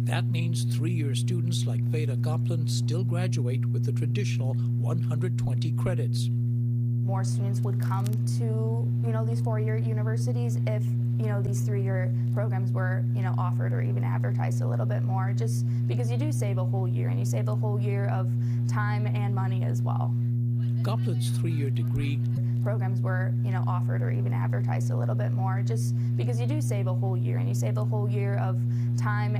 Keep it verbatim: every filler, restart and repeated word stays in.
That means three-year students like Veda Goplin still graduate with the traditional one hundred twenty credits. More students would come to, you know, these four-year universities if, you know, these three-year programs were, you know, offered or even advertised a little bit more, just because you do save a whole year, and you save a whole year of time and money as well. Goplin's three-year degree programs were, you know, offered or even advertised a little bit more, just because you do save a whole year, and you save a whole year of time